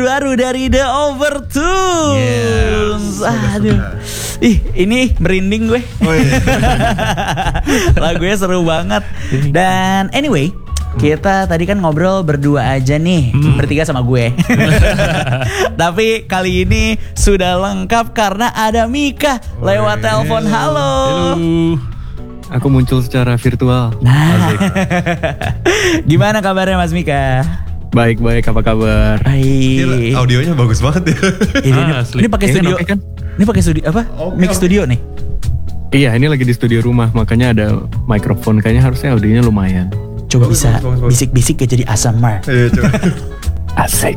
Baru dari The Overtones. Aduh. Ini merinding gue. Lagunya seru banget. Dan anyway, kita tadi kan ngobrol berdua aja nih, bertiga sama gue. Tapi kali ini sudah lengkap karena ada Mika lewat telepon. Halo. Aku muncul secara virtual. Nah, gimana kabarnya Mas Mika? Baik-baik, apa kabar? Baik. Audionya bagus banget ya. Ini pakai studio. Okay, kan? Ini pakai studio apa? Mix studio nih. Iya, ini lagi di studio rumah, makanya ada mikrofon. Kayaknya harusnya audionya lumayan. Coba Bagus, bisa bagus. bisik-bisik ya jadi ASMR. Iya, coba. Asik.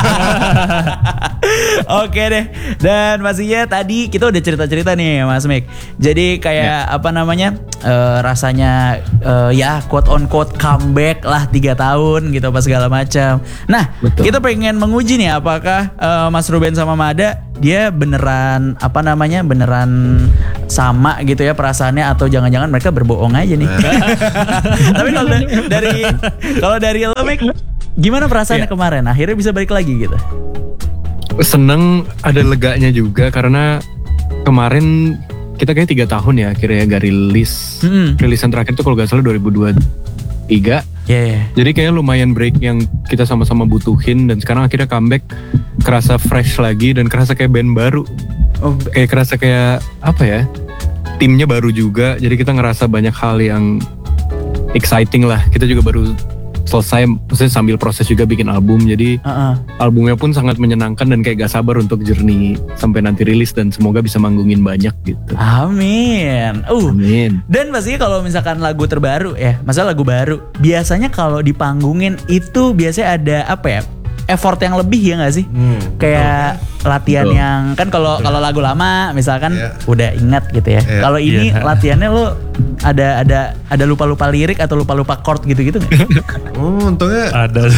Oke deh. Dan pastinya tadi kita udah cerita-cerita nih Mas Mik. Jadi kayak apa namanya rasanya ya quote on quote comeback lah 3 tahun gitu apa segala macam. Nah, Betul. kita pengen menguji nih apakah Mas Ruben sama Mada dia beneran apa namanya beneran sama gitu ya perasaannya atau jangan-jangan mereka berbohong aja nih. Tapi kalau dari lo Mik, gimana perasaannya kemarin? Akhirnya bisa balik lagi gitu. Seneng, ada leganya juga karena kemarin kita kayaknya 3 tahun ya akhirnya gak rilis. Rilisan terakhir tuh kalau gak salah 2023. Yeah. Jadi kayaknya lumayan break yang kita sama-sama butuhin. Dan sekarang akhirnya comeback, kerasa fresh lagi dan kerasa kayak band baru. Kayak kerasa kayak apa ya, timnya baru juga. Jadi kita ngerasa banyak hal yang exciting lah. Kita juga baru selesai, maksudnya sambil proses juga bikin album. Jadi albumnya pun sangat menyenangkan dan kayak gak sabar untuk journey sampai nanti rilis dan semoga bisa manggungin banyak gitu. Amin. Amin. Dan pastinya kalau misalkan lagu terbaru ya, masalah lagu baru, biasanya kalau dipanggungin itu biasanya ada apa ya? Effort yang lebih ya nggak sih? Kayak latihan yang kan kalau lagu lama misalkan udah ingat gitu ya. Kalau ini latihannya lo ada lupa-lupa lirik atau lupa-lupa chord gitu-gitu nggak? Untungnya ada.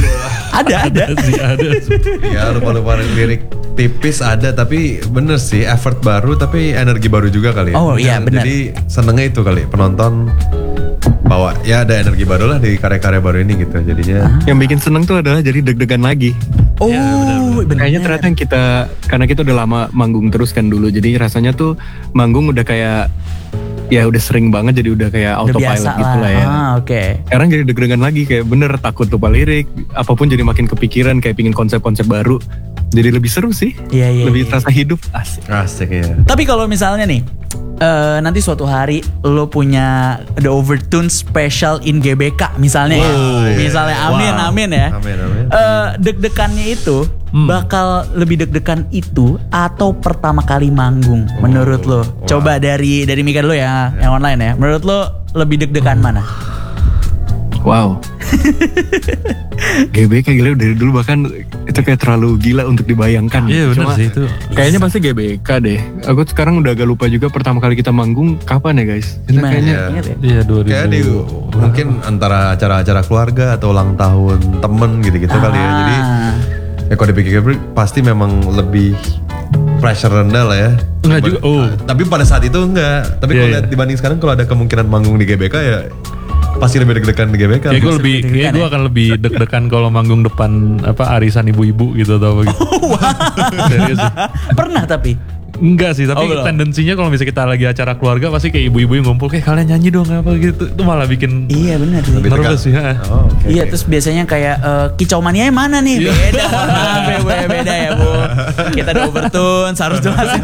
Ya lupa-lupa lirik tipis ada, tapi bener sih effort baru tapi energi baru juga kali ya. Oh iya benar. Jadi senengnya itu kali penonton bawa ya ada energi baru lah di karya-karya baru ini gitu jadinya. Yang bikin seneng tuh adalah jadi deg-degan lagi. Oh bener. Kayaknya ternyata yang karena kita udah lama manggung terus kan dulu, jadi rasanya tuh manggung udah kayak ya udah sering banget, jadi udah kayak autopilot gitu lah ya. Oke. Sekarang jadi deg-degan lagi, kayak bener takut lupa lirik, apapun jadi makin kepikiran, kayak pingin konsep-konsep baru. Jadi lebih seru sih, lebih terasa hidup. Asik ya. Tapi kalau misalnya nih nanti suatu hari lo punya The Overtones special in GBK misalnya misalnya amin ya. Amin. Deg-degannya itu bakal lebih deg-degan itu atau pertama kali manggung menurut lo? Coba dari Mika dulu ya yang online ya. Menurut lo lebih deg-degan mana? Wow. GBK gila dari dulu bahkan itu kayak terlalu gila untuk dibayangkan. Iya benar sih itu. Kayaknya pasti GBK deh. Aku sekarang udah agak lupa juga pertama kali kita manggung kapan ya guys? Kita kayaknya ingat ya? Iya 2000. Kayak mungkin antara acara-acara keluarga atau ulang tahun temen gitu-gitu kali ya. Jadi ya kalau dipikir pasti memang lebih pressure rendah lah ya. Enggak juga. Tapi pada saat itu enggak. Tapi kalau lihat dibanding sekarang kalau ada kemungkinan manggung di GBK ya pasti lebih deg-degan di GBK. Gue akan lebih deg-degan kalau manggung depan arisan ibu-ibu gitu atau apa gitu. Serius sih. Pernah tapi? Enggak sih, tapi tendensinya kalau misalnya kita lagi acara keluarga pasti kayak ibu-ibu yang ngumpul kayak kalian nyanyi dong apa gitu. Itu malah bikin benar sih. nervous sih. Iya, terus biasanya kayak kicau mania mana nih? Beda. Beda ya, Bu. Kita The Overtones harus jelasin.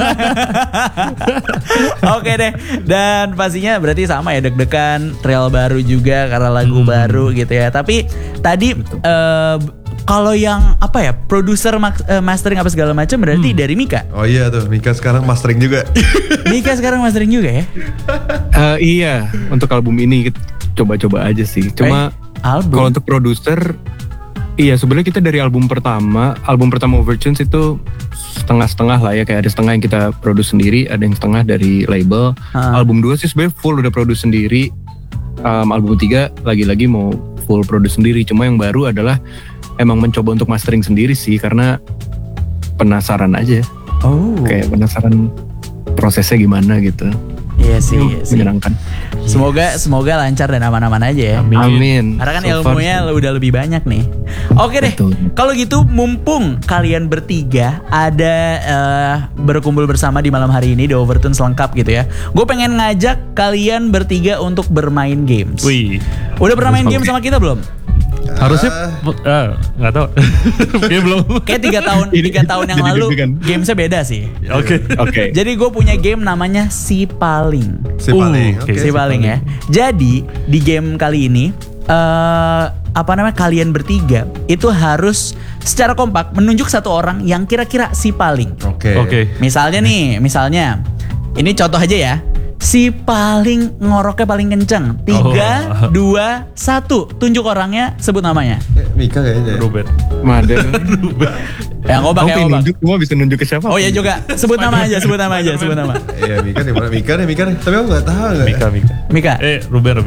Oke deh. Dan pastinya berarti sama ya, deg-degan, trail baru juga karena lagu baru gitu ya. Tapi tadi kalau yang apa ya, produser mastering apa segala macam berarti dari Mika. Oh iya tuh, Mika sekarang mastering juga. Mika sekarang mastering juga ya? Iya, untuk album ini coba-coba aja sih. Cuma kalau untuk produser, iya sebenarnya kita dari album pertama Overtones itu setengah-setengah lah ya, kayak ada setengah yang kita produce sendiri, ada yang setengah dari label. Album 2 sih sebenarnya full udah produce sendiri. Album 3 lagi-lagi mau full produce sendiri. Cuma yang baru adalah emang mencoba untuk mastering sendiri sih karena penasaran aja. Kayak penasaran prosesnya gimana gitu. Iya sih. Menyenangkan. Semoga lancar dan aman-aman aja ya. Amin. Karena kan So far, ilmunya udah lebih banyak nih. Oke deh. Kalau gitu mumpung kalian bertiga ada berkumpul bersama di malam hari ini di Overtones lengkap gitu ya. Gue pengen ngajak kalian bertiga untuk bermain games. Wih. Udah pernah main game sama kita belum? Harusnya nggak tahu. Kayaknya belum. Kayak 3 tahun yang lalu gamesnya beda sih. Oke. Jadi gue punya game namanya Si Paling. Si Paling. Oke. Si Paling ya. Jadi di game kali ini kalian bertiga itu harus secara kompak menunjuk satu orang yang kira-kira si paling. Oke. Misalnya ini contoh aja ya. Si paling ngoroknya paling kenceng. 3, 2, 1. Tunjuk orangnya, sebut namanya. Mika kayaknya. Ruben. Mada. Yang ngobak. Nunjuk, semua bisa nunjuk ke siapa? Oh iya juga. Sebut nama aja. Iya Mika nih. Tapi aku nggak tahu nggak. Mika. Ruben.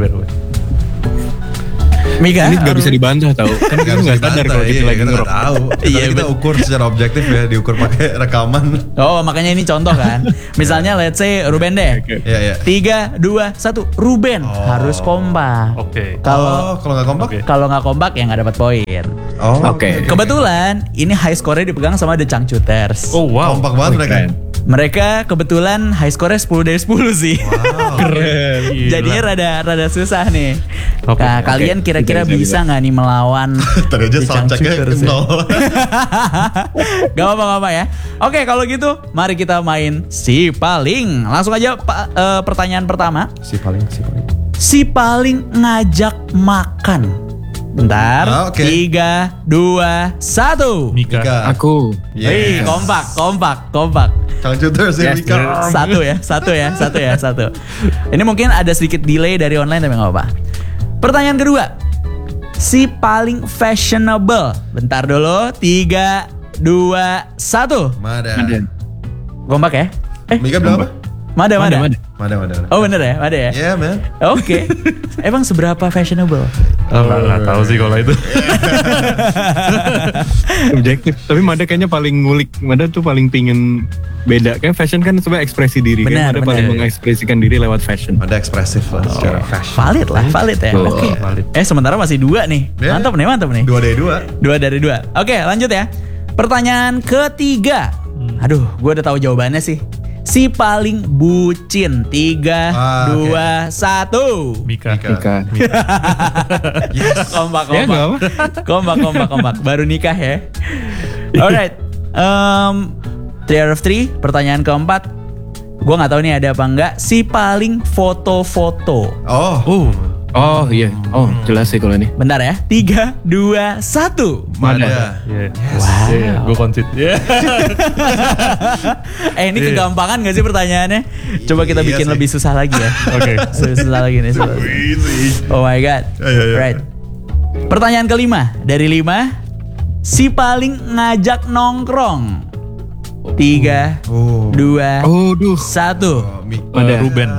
Mika. Ini nggak bisa dibantah tau. Kan kita nggak sadar kalau kita lagi ngerok. Tahu. Kita ukur secara objektif ya, diukur pakai rekaman. Oh makanya ini contoh kan. Misalnya let's say Ruben deh. Iya. 3, 2, 1. Ruben harus kompak. Oke. Kalau nggak kompak? Kalau nggak kompak ya nggak dapat poin. Oke. Kebetulan ini high score-nya dipegang sama The Changcuters. Oh wow. Kompak banget mereka. Mereka kebetulan high score-nya 10 dari 10 sih. Wow. Keren. Jadinya rada susah nih. Oke, Nah, kalian kira-kira bisa nggak nih melawan Tadi aja The soundcheck-nya Changcuters ya? 0. Gak apa-apa ya. Oke kalau gitu mari kita main Si Paling. Langsung aja pertanyaan pertama. Si paling. Si Paling ngajak makan. Bentar. 3, 2, 1. Mika. Aku. Wih, kompak. Changcuters ya Mika. Satu ya. Ini mungkin ada sedikit delay dari online tapi nggak apa-apa. Pertanyaan kedua. Si paling fashionable. Bentar dulu. 3, 2, 1. Mada. Kompak ya? Mika bilang apa? Mada. Mada. Oh bener ya? Mada ya? Yeah man. Oke. Emang seberapa fashionable? Nggak tahu sih kalau itu. Objektif. Tapi Mada kayaknya paling ngulik. Mada tuh paling pingin beda. Kan fashion kan sebenarnya ekspresi diri. Benar, Mada paling mengekspresikan diri lewat fashion. Ada ekspresif lah secara fashion. Valid ya? Oh, Oke. valid. Sementara masih 2 nih. Ya. Mantap nih. 2 dari 2. 2 dari 2. Oke lanjut ya. Pertanyaan ketiga. Aduh gue udah tahu jawabannya sih. Si paling bucin. 3, 2, 1. Mika. Kompak. Ya, nggak apa. Kompak. Baru nikah ya. Alright. 3 out of 3. Pertanyaan keempat. Gue nggak tahu nih ada apa enggak. Si paling foto-foto. Oh iya. Oh jelas sih kalau ini. Bentar ya. 3, 2, 1. Mada. Wow. Gue konsit. Ini kegampangan gak sih pertanyaannya? Coba kita bikin sih. lebih susah lagi ya. Oke. Susah lagi nih. Oh my god. Ya. Right. Pertanyaan kelima dari 5. Si paling ngajak nongkrong. 3, 2, 1. Ruben.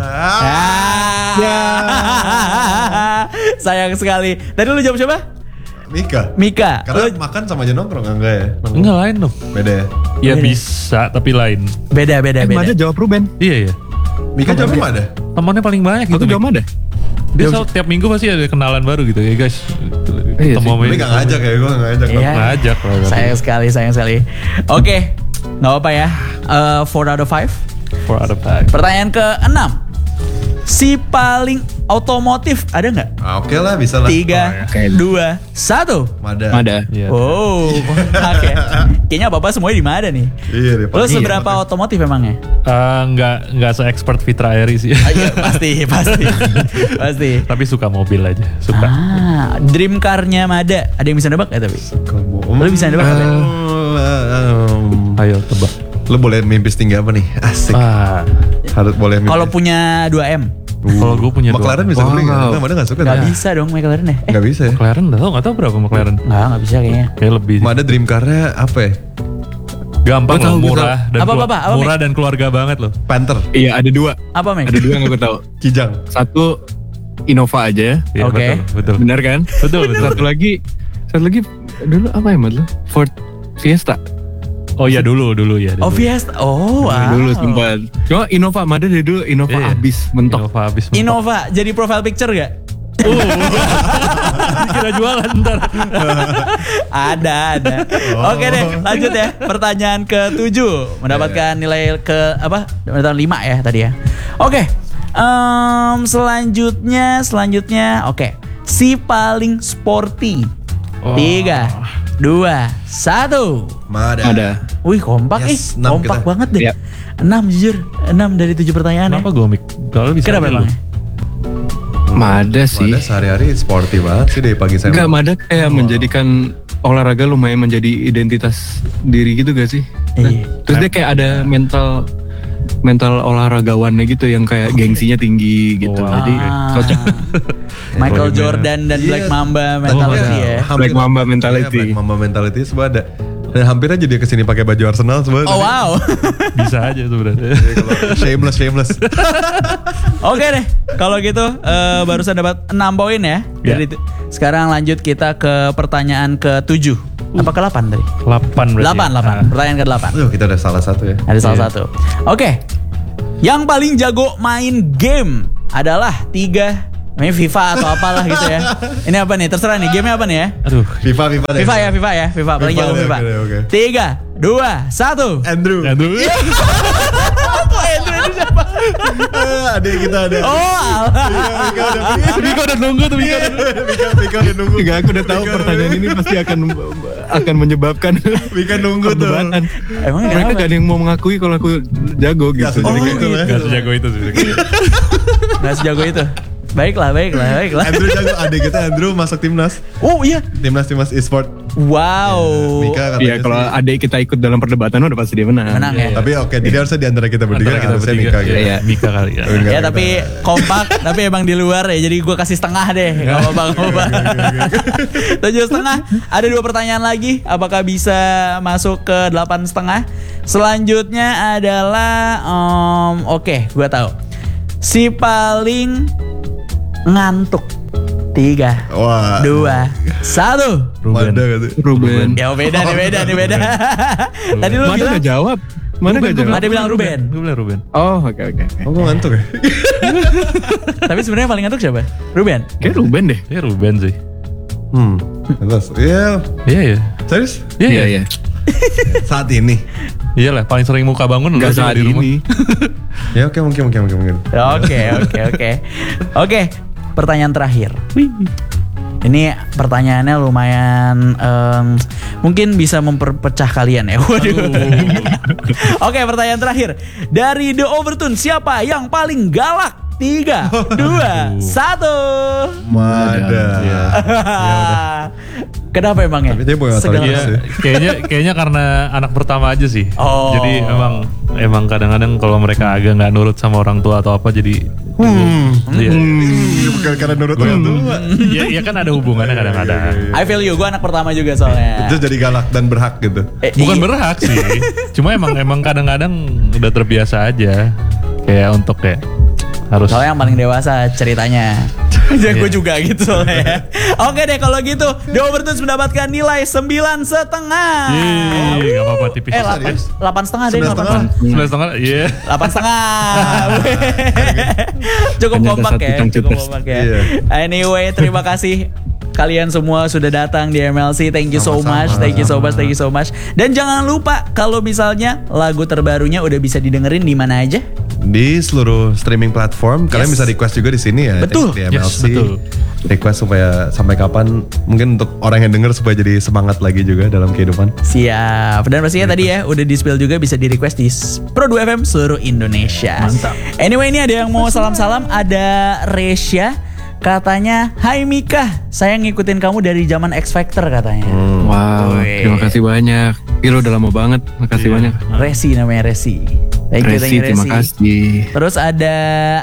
Sayang sekali. Tadi lu jawab siapa? Mika. Karena Lu makan sama aja nongkrong enggak ya? Enggak lain dong. Beda ya? Ya bisa tapi lain. beda. Mada jawab Ruben. Iya. Mika jawabnya Mada. Temannya paling banyak gitu. Aku jawab Mada. Dia selalu tiap minggu pasti ada kenalan baru gitu ya guys. Iya Ketemu sih. sama Tapi gak ngajak ya, gue gak ngajak. Iya. Ngajak lah. Sayang sekali. Oke. Gak apa-apa ya. 4 out of 5. 4 out of 5. Pertanyaan ke-6. Si paling otomotif ada nggak? Oke lah, bisa lah. 3, 2, 1. Mada. Iya. Oh, oke. Kayaknya apa-apa semuanya di Mada nih. Iya deh. Lo seberapa otomotif emangnya? Nggak se-expert Fitra Eri sih. Iya, pasti. Tapi suka mobil aja. Suka. Dream car-nya Mada. Ada yang bisa nebak ya tapi? Lo bisa nebak apa? Ayo tebak. Lo boleh mimpi setinggi apa nih? Asik. Harus boleh mimpi. Kalau punya 2M. Kalau gue punya McLaren bisa beli nggak? Mada nggak suka. Gak bisa dong McLaren ya? Nggak bisa ya. McLaren nggak tahu berapa McLaren. Nggak bisa kayaknya. Kayak lebih. Mada dream car-nya apa ya? Gampang loh, Gua tahu, murah dan Apa? murah dan keluarga banget loh. Panther. Iya ada 2. Apa Mac? Ada 2 yang aku tahu. Kijang. Satu Innova aja ya. Iya, Oke. betul. Benar kan? Betul. Satu lagi dulu apa ya Mad lo? Ford Fiesta. Oh iya dulu ya. Oh Fiesta. Oh wow. Dulu sempat. Cuma Innova Mada dari dulu Innova abis mentok. Innova jadi profile picture gak? Kira jualan ntar. Ada. Oke deh, lanjut ya. Pertanyaan ke-7 mendapatkan nilai mendapatkan 5 ya tadi ya. Oke. Selanjutnya oke. Si paling sporty. 3, 2, 1. Ada. Wih kompak kompak kita. Banget deh. Yep. 6 jujur, 6 dari 7 pertanyaan. Kenapa gue Mik? Kalau bisa. Kenapa emang? Mada sih. Mada sehari-hari sporty banget sih dari pagi saya. Enggak, Mada kayak menjadikan olahraga lumayan menjadi identitas diri gitu gak sih? Iya. Terus dia kayak ada mental olahragawannya gitu yang kayak gengsinya tinggi gitu. Jadi cocok. Michael Jordan dan Black Mamba mentality ya. Black Mamba mentality. Black Mamba mentality semua ada. Dan hampir aja dia kesini pakai baju Arsenal sebenarnya. Oh wow. Bisa aja sebenarnya. Shameless. Oke deh. Kalau gitu barusan dapat 6 poin ya. Dari sekarang lanjut kita ke pertanyaan ke-7. Apa ke-8 tadi? 8 berarti. 8. Pertanyaan ke-8. Kita ada salah satu ya. Ada salah satu. Oke. Yang paling jago main game adalah 3. Ini FIFA atau apalah gitu ya. Ini apa nih? Terserah nih. Gamenya apa nih ya? Aduh. FIFA ya. FIFA. Paling jago FIFA. 3, 2, 1. Andrew. Andrew ini siapa? Adik kita ada. Oh, Mika udah nunggu tuh. Mika udah nunggu. Enggak, aku udah tahu pertanyaan ini pasti akan menyebabkan Mika nunggu tuh. Emang mereka gak ada yang mau mengakui kalau aku jago gitu. Gak sejago itu sih. Gak sejago itu. Baiklah. Andrew jago, adik kita Andrew masuk timnas. Oh iya. Timnas e-sport. Wow. Iya, kalau adik kita ikut dalam perdebatan udah pasti dia menang. Menang ya. Tapi oke, jadi harusnya di antara kita bertiga harusnya Mika gitu. Iya, Mika kali ya. Ya tapi kompak, tapi emang di luar ya. Jadi gue kasih setengah deh. Gak apa-apa. 7,5. Ada 2 pertanyaan lagi. Apakah bisa masuk ke 8,5? Selanjutnya adalah oke, gue tahu. Si paling ngantuk. 3, 2, 1. Ruben. Ya beda nih. Tadi lu bilang gak jawab. Mana gak jawab? Ada bilang Ruben. Gue bilang Ruben. Oh, oke. Oh, gue ngantuk ya? Tapi sebenarnya paling ngantuk siapa? Ruben. Kayak Ruben deh. Kayak Ruben sih. Terus, Iya. Serius? Iya. Saat ini. Iyalah, paling sering muka bangun Gak saat di rumah. ini. Ya oke, mungkin. Oke, pertanyaan terakhir. Ini pertanyaannya lumayan mungkin bisa memperpecah kalian ya. Waduh. Oke, pertanyaan terakhir. Dari The Overtune, siapa yang paling galak? 3, 2, 1. Mada. Kenapa emangnya? Tapi dia bukan Kayaknya karena anak pertama aja sih. Oh. Jadi emang kadang-kadang kalau mereka agak nggak nurut sama orang tua atau apa jadi. Bukan karena nurut orang tua. Ya kan ada hubungannya kadang-kadang. I feel you, gue anak pertama juga soalnya. Itu jadi galak dan berhak gitu. Bukan berhak sih. Cuma emang kadang-kadang udah terbiasa aja. Kayak untuk kayak harus. Soalnya yang paling dewasa ceritanya. Ya gue juga gitu soalnya. Oke deh kalau gitu The Overtones mendapatkan nilai 9,5. Gak apa-apa tipis. 8,5 deh. 9,5. Iya. 8,5. Cukup kompak ya. Anyway, terima kasih kalian semua sudah datang di MLC. Thank you so much. Dan jangan lupa kalau misalnya lagu terbarunya udah bisa didengerin di mana aja? Di seluruh streaming platform. Kalian bisa request juga di sini ya. Betul. Di MLC. Betul. Request supaya sampai kapan, mungkin untuk orang yang denger supaya jadi semangat lagi juga dalam kehidupan. Siap. Dan pastinya tadi ya udah di spill juga, bisa di request di Pro 2 FM seluruh Indonesia. Mantap. Anyway, ini ada yang mau salam-salam. Ada Resya. Katanya, hai Mika, saya ngikutin kamu dari zaman X Factor katanya. Wow, terima kasih banyak. Gila udah lama banget, makasih banyak. Resi namanya, Resi. Thank you, terima kasih. Terus ada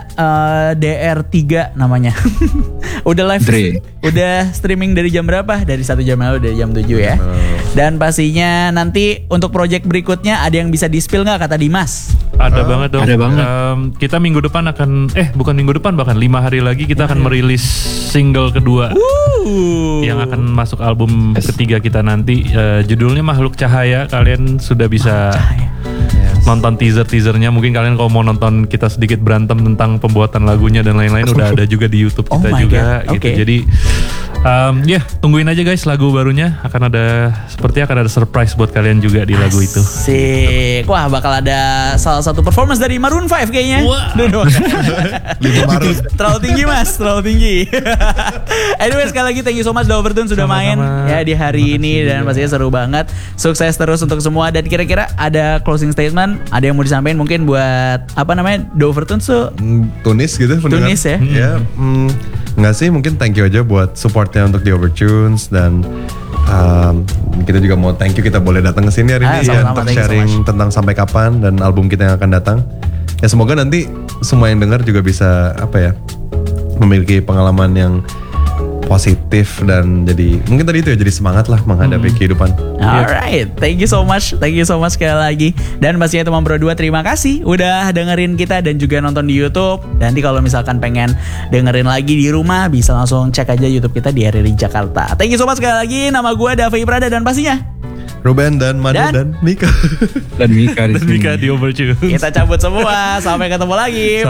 DR3 namanya. Udah live, Dre. udah streaming dari jam berapa? Dari 1 jam lalu, dari jam 7 ya. Dan pastinya nanti untuk project berikutnya ada yang bisa di-spill nggak kata Dimas? Ada banget dong. Ada banget. Kita minggu depan akan bukan minggu depan, bahkan 5 hari lagi kita akan merilis single kedua yang akan masuk album ketiga kita nanti. Judulnya Makhluk Cahaya. Kalian sudah bisa nonton teasernya. Mungkin kalian kalau mau nonton kita sedikit berantem tentang pembuatan lagunya dan lain-lain udah ada juga di YouTube kita juga gitu. Okay. Jadi tungguin aja guys lagu barunya, akan ada surprise buat kalian juga di lagu itu. Asik. Wah, bakal ada salah satu performance dari Maroon 5 kayaknya. Wah. Terlalu tinggi Mas, terlalu tinggi. Anyway, sekali lagi thank you so much The Overtune sudah main ya di hari ini dan pastinya seru banget. Sukses terus untuk semua, dan kira-kira ada closing statement, ada yang mau disampaikan mungkin buat The Overtune Tunis gitu. Tunis ya. Ya, nggak sih, mungkin thank you aja buat supportnya untuk The Overtunes, dan kita juga mau thank you kita boleh datang ke sini hari ini ya untuk sharing tentang Sampai Kapan dan album kita yang akan datang. Ya semoga nanti semua yang dengar juga bisa memiliki pengalaman yang positif, dan jadi mungkin tadi itu ya, jadi semangat lah menghadapi kehidupan. Alright, thank you so much sekali lagi. Dan pastinya teman Bro 2 terima kasih udah dengerin kita dan juga nonton di YouTube. Dan nanti kalau misalkan pengen dengerin lagi di rumah bisa langsung cek aja YouTube kita di RRI Jakarta. Thank you so much sekali lagi. Nama gue Davi Prada dan pastinya Ruben dan Madu dan Mika. Dan Mika di The Overtune. Kita cabut semua. Sampai ketemu lagi.